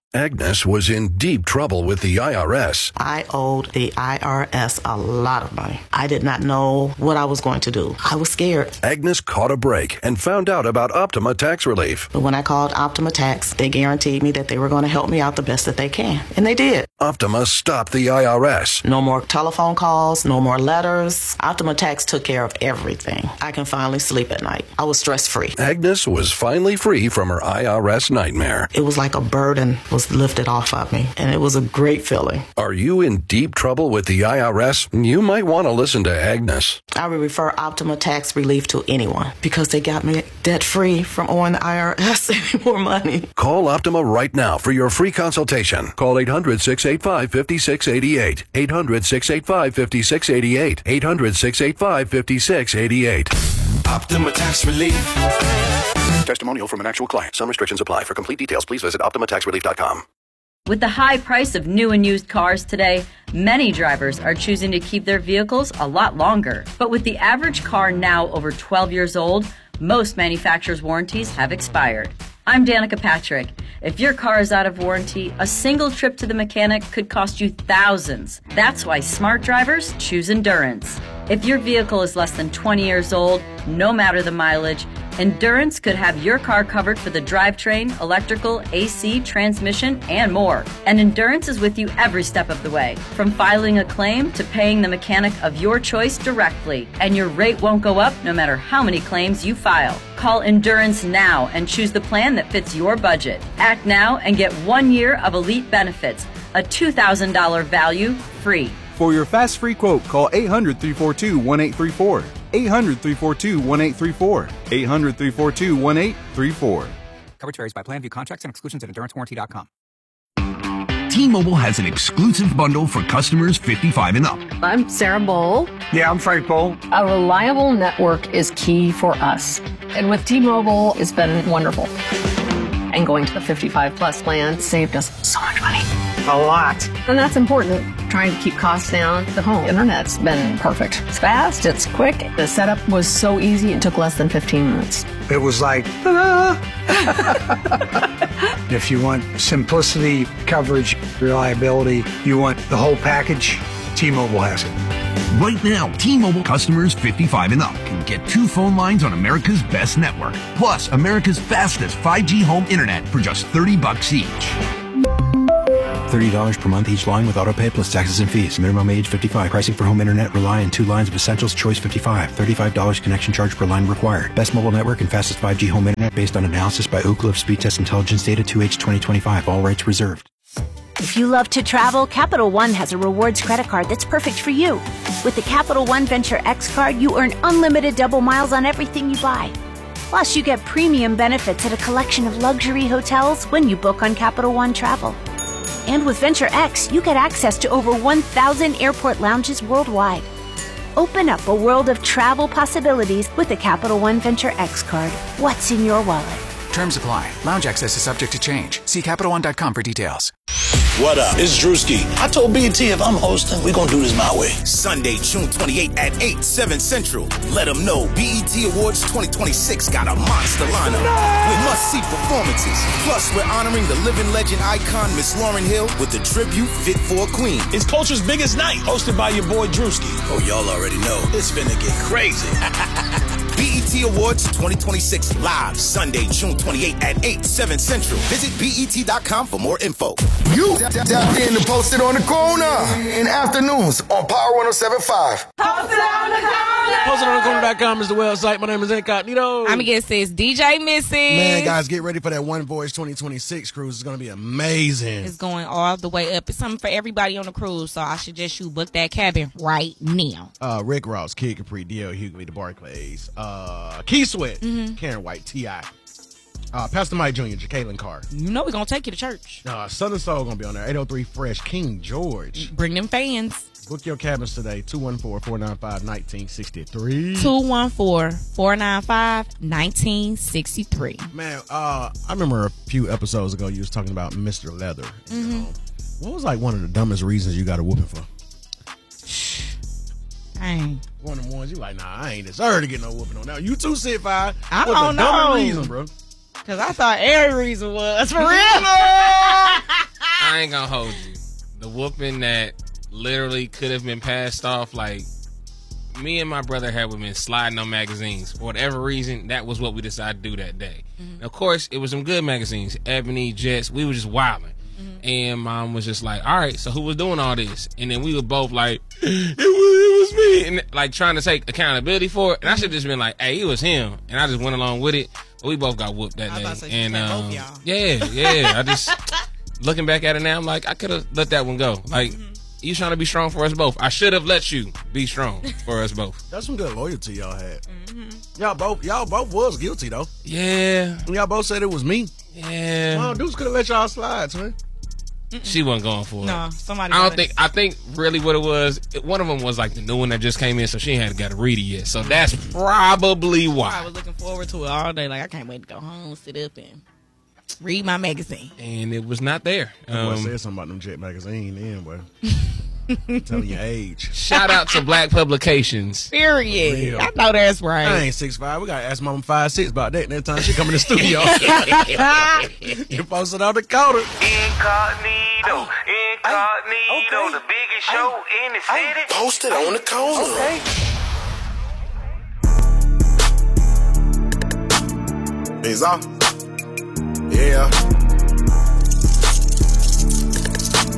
Agnes was in deep trouble with the IRS. I owed the IRS a lot of money. I did not know what I was going to do. I was scared. Agnes caught a break and found out about Optima Tax Relief. But when I called Optima Tax, they guaranteed me that they were going to help me out the best that they can. And they did. Optima stopped the IRS. No more telephone calls, no more letters. Optima Tax took care of everything. I can finally sleep at night. I was stress-free. Agnes was finally free from her IRS nightmare. It was like a burden was lifted off of me, and it was a great feeling. Are you in deep trouble with the IRS? You might want to listen to Agnes. I would refer Optima Tax Relief to anyone because they got me debt-free from owing the IRS any more money. Call Optima right now for your free consultation. Call 800-685-5688. 800-685-5688. 800-685-5688. Optima Tax Relief. Testimonial from an actual client. Some restrictions apply. For complete details, please visit OptimaTaxRelief.com. With the high price of new and used cars today, many drivers are choosing to keep their vehicles a lot longer. But with the average car now over 12 years old, most manufacturers' warranties have expired. I'm Danica Patrick. If your car is out of warranty, a single trip to the mechanic could cost you thousands. That's why smart drivers choose Endurance. If your vehicle is less than 20 years old, no matter the mileage, Endurance could have your car covered for the drivetrain, electrical, AC, transmission, and more. And Endurance is with you every step of the way, from filing a claim to paying the mechanic of your choice directly. And your rate won't go up no matter how many claims you file. Call Endurance now and choose the plan that fits your budget. Act now and get 1 year of elite benefits, a $2,000 value free. For your fast free quote, call 800-342-1834. 800-342-1834. 800-342-1834. Coverage varies by plan. View contracts and exclusions at EnduranceWarranty.com. T-Mobile has an exclusive bundle for customers 55 and up. I'm Sarah Bowl. Yeah, I'm Frank Bowl. A reliable network is key for us. And with T-Mobile, it's been wonderful. And going to the 55 plus plan saved us so much money. A lot. And that's important. Trying to keep costs down. The home internet's been perfect. It's fast, it's quick. The setup was so easy, it took less than 15 minutes. It was like, ta-da! If you want simplicity, coverage, reliability, you want the whole package, T-Mobile has it. Right now, T-Mobile customers 55 and up can get 2 phone lines on America's best network, plus America's fastest 5G home internet for just $30 each. $30 per month each line with autopay plus taxes and fees. Minimum age 55. Pricing for home internet rely on 2 lines of essentials. Choice 55. $35 connection charge per line required. Best mobile network and fastest 5G home internet based on analysis by Ookla of Speed Test Intelligence data 2H 2025. All rights reserved. If you love to travel, Capital One has a rewards credit card that's perfect for you. With the Capital One Venture X card, you earn unlimited double miles on everything you buy. Plus, you get premium benefits at a collection of luxury hotels when you book on Capital One Travel. And with Venture X, you get access to over 1,000 airport lounges worldwide. Open up a world of travel possibilities with the Capital One Venture X card. What's in your wallet? Terms apply. Lounge access is subject to change. See CapitalOne.com for details. What up? It's Drewski. I told BT if I'm hosting, we're going to do this my way. Sunday, June 28th at 8, 7 Central. Let them know BET Awards 2026 got a monster lineup with must-see performances. Plus, we're honoring the living legend icon, Miss Lauryn Hill, with the tribute Fit for a Queen. It's culture's biggest night, hosted by your boy Drewski. Oh, y'all already know. It's finna get crazy. BET Awards 2026 live Sunday, June 28th at 8, 7 Central. Visit BET.com for more info. You tap in and post it on the corner in afternoons on Power 107.5. Post it on the corner. Post it on the corner.com is the website. My name is Incognito. I'm against this DJ Missy. Man, guys, get ready for that One Voice 2026 cruise. It's going to be amazing. It's going all the way up. It's something for everybody on the cruise, so I suggest you book that cabin right now. Rick Ross, Kid Capri, D.L. Hughley, the Barclays, Key Sweat, Karen White, T.I., Pastor Mike Jr., Jacqueline Carr. You know we're going to take you to church. Southern Soul going to be on there. 803 Fresh, King George. Bring them fans. Book your cabins today, 214-495-1963. 214-495-1963. Man, I remember a few episodes ago you was talking about Mr. Leather. What was like one of the dumbest reasons you got a whooping for? Dang. One of them ones you like, nah, I ain't deserve to get no whooping on. Now, you too, Sid Fi. I don't know. Reason, bro. Because I thought every reason was for real. I ain't gonna hold you. The whooping that literally could have been passed off, like, me and my brother had been sliding on magazines. For whatever reason, that was what we decided to do that day. Mm-hmm. Of course, it was some good magazines. Ebony, Jets, we were just wilding. Mm-hmm. And Mom was just like, all right, so who was doing all this? And then we were both like, it was me. And like trying to take accountability for it. And I should have just been like, hey, it was him. And I just went along with it. But we both got whooped that day. And both y'all. Yeah. I just, looking back at it now, I'm like, I could have let that one go. Like, you trying to be strong for us both. I should have let you be strong for us both. That's some good loyalty y'all had. Y'all both was guilty though. Yeah. And y'all both said it was me. Yeah. Well, dudes could have let y'all slide, man. She wasn't going for it. No, somebody. I think really what it was, one of them was like the new one that just came in, so she hadn't got to read it yet. So that's probably why. I was looking forward to it all day. Like, I can't wait to go home, sit up, and read my magazine. And it was not there. I said something about them Jet magazine then, boy. Telling your age. Shout out to Black Publications. Period. I know that's right. I ain't 6'5". We gotta ask Mama 5'6" about that next time she come in the studio. You posted on the counter. Incognito, the biggest show in the city. Posted on the corner. Okay. Is off. Yeah.